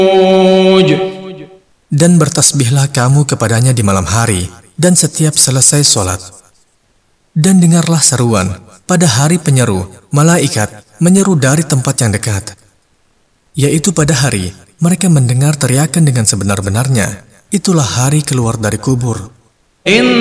Dan bertasbihlah kamu kepadanya di malam hari dan setiap selesai sholat. Dan dengarlah seruan pada hari penyeru, malaikat menyeru dari tempat yang dekat. Yaitu pada hari mereka mendengar teriakan dengan sebenar-benarnya. Itulah hari keluar dari kubur.